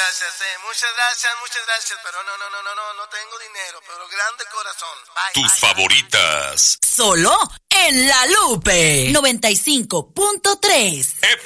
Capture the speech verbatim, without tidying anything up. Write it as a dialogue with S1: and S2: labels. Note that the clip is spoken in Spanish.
S1: gracias, eh. Muchas gracias, muchas gracias. Pero no, no, no, no, no, no tengo dinero. Pero grande corazón. Bye,
S2: Tus
S1: bye,
S2: favoritas.
S3: Solo en La Lupe noventa y cinco punto tres.
S2: F